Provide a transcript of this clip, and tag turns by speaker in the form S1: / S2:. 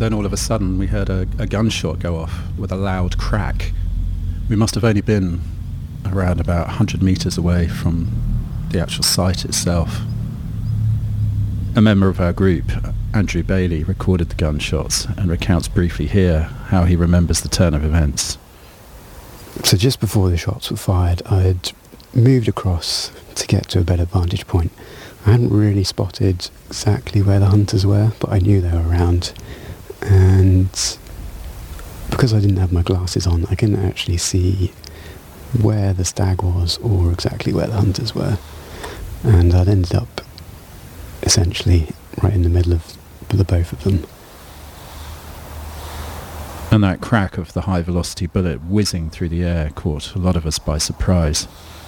S1: Then all of a sudden we heard a gunshot go off with a loud crack. We must have only been around about 100 metres away from the actual site itself. A member of our group, Andrew Bailey, recorded the gunshots and recounts briefly here how he remembers the turn of events.
S2: So just before the shots were fired, I had moved across to get to a better vantage point. I hadn't really spotted exactly where the hunters were, but I knew they were around. And because I didn't have my glasses on, I couldn't actually see where the stag was or exactly where the hunters were. And I'd ended up essentially right in the middle of the both of them.
S1: And that crack of the high velocity bullet whizzing through the air caught a lot of us by surprise.